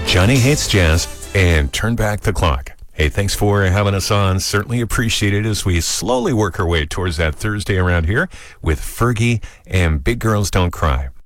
Johnny Hates Jazz and Turn Back the Clock. Hey, thanks for having us on. Certainly appreciate it as we slowly work our way towards that Thursday around here with Fergie and Big Girls Don't Cry.